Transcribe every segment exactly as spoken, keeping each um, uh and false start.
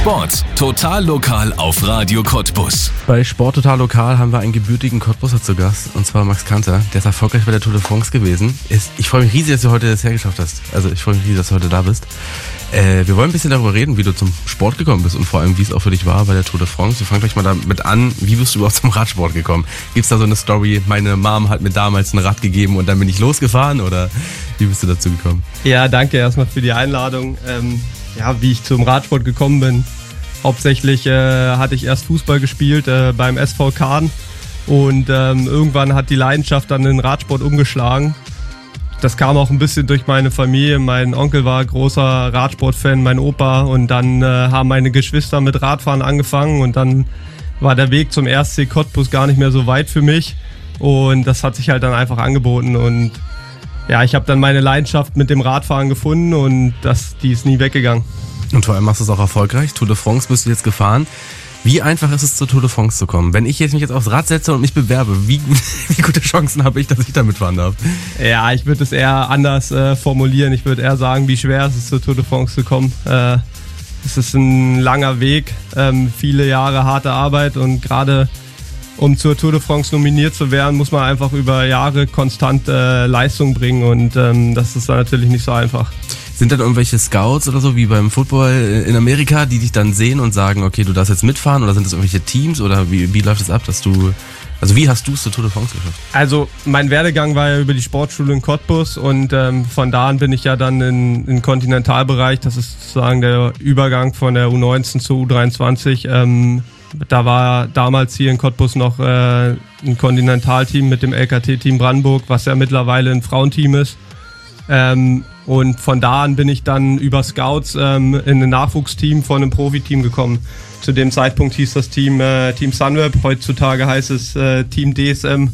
Sport total lokal auf Radio Cottbus. Bei Sport total lokal haben wir einen gebürtigen Cottbuser zu Gast, und zwar Max Kanter. Der ist erfolgreich bei der Tour de France gewesen. Ich freue mich riesig, dass du heute das hergeschafft hast. Also ich freue mich riesig, dass du heute da bist. Äh, wir wollen ein bisschen darüber reden, wie du zum Sport gekommen bist und vor allem, wie es auch für dich war bei der Tour de France. Wir fangen gleich mal damit an, wie bist du überhaupt zum Radsport gekommen? Gibt's da so eine Story, meine Mom hat mir damals ein Rad gegeben und dann bin ich losgefahren, oder wie bist du dazu gekommen? Ja, danke erstmal für die Einladung. Ähm, ja, wie ich zum Radsport gekommen bin. Hauptsächlich äh, hatte ich erst Fußball gespielt äh, beim S V Kahn und ähm, irgendwann hat die Leidenschaft dann in den Radsport umgeschlagen. Das kam auch ein bisschen durch meine Familie. Mein Onkel war großer Radsportfan, mein Opa, und dann äh, haben meine Geschwister mit Radfahren angefangen und dann war der Weg zum R S C Cottbus gar nicht mehr so weit für mich und das hat sich halt dann einfach angeboten und ja, ich habe dann meine Leidenschaft mit dem Radfahren gefunden und das, die ist nie weggegangen. Und vor allem machst du es auch erfolgreich. Tour de France bist du jetzt gefahren. Wie einfach ist es, zur Tour de France zu kommen? Wenn ich jetzt mich jetzt aufs Rad setze und mich bewerbe, wie, gut, wie gute Chancen habe ich, dass ich da mitfahren darf? Ja, ich würde es eher anders äh, formulieren. Ich würde eher sagen, wie schwer es ist, zur Tour de France zu kommen. Äh, es ist ein langer Weg, ähm, viele Jahre harte Arbeit, und gerade um zur Tour de France nominiert zu werden, muss man einfach über Jahre konstant äh, Leistung bringen, und ähm, das ist dann natürlich nicht so einfach. Sind dann irgendwelche Scouts oder so, wie beim Football in Amerika, die dich dann sehen und sagen, okay, du darfst jetzt mitfahren, oder sind das irgendwelche Teams, oder wie, wie läuft es ab, dass du, also wie hast du es zur Tour de France geschafft? Also mein Werdegang war ja über die Sportschule in Cottbus, und ähm, von da an bin ich ja dann in, in Kontinentalbereich, das ist sozusagen der Übergang von der U neunzehn zur U dreiundzwanzig. Ähm, da war damals hier in Cottbus noch äh, ein Kontinentalteam mit dem L K T-Team Brandenburg, was ja mittlerweile ein Frauenteam ist. Ähm, und von da an bin ich dann über Scouts ähm, in ein Nachwuchsteam von einem Profiteam gekommen. Zu dem Zeitpunkt hieß das Team äh, Team Sunweb, heutzutage heißt es äh, Team D S M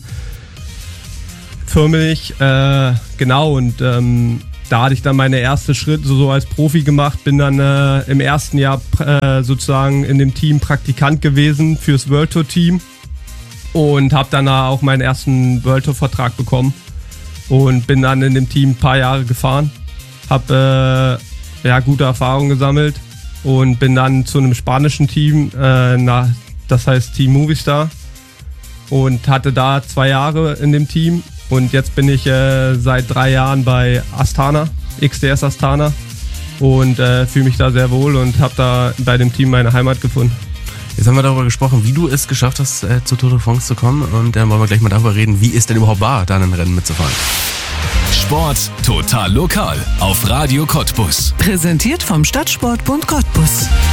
firmlich. Äh, genau, und ähm, da hatte ich dann meine ersten Schritte so, so als Profi gemacht, bin dann äh, im ersten Jahr äh, sozusagen in dem Team Praktikant gewesen fürs World Tour Team und habe dann auch meinen ersten World Tour Vertrag bekommen. Und bin dann in dem Team ein paar Jahre gefahren, habe äh, ja, gute Erfahrungen gesammelt und bin dann zu einem spanischen Team, äh, na, das heißt Team Movistar, und hatte da zwei Jahre in dem Team. Und jetzt bin ich äh, seit drei Jahren bei Astana, X D S Astana, und äh, fühle mich da sehr wohl und habe da bei dem Team meine Heimat gefunden. Jetzt haben wir darüber gesprochen, wie du es geschafft hast, äh, zur Tour de France zu kommen, und dann wollen wir gleich mal darüber reden, wie es denn überhaupt war, da in ein Rennen mitzufahren. Sport total lokal auf Radio Cottbus. Präsentiert vom Stadtsportbund Cottbus.